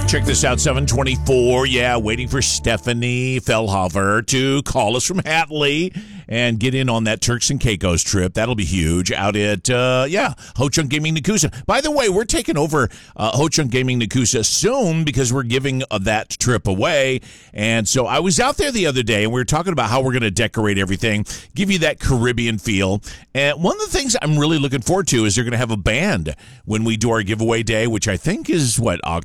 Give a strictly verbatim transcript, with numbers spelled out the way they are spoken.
Check this out, seven twenty-four. Yeah, waiting for Stephanie Fellhofer to call us from Hatley and get in on that Turks and Caicos trip. That'll be huge out at, uh, yeah, Ho Chunk Gaming Nakusa. By the way, we're taking over uh, Ho Chunk Gaming Nakusa soon because we're giving uh, that trip away. And so I was out there the other day, and we were talking about how we're going to decorate everything, give you that Caribbean feel. And one of the things I'm really looking forward to is they're going to have a band when we do our giveaway day, which I think is, what,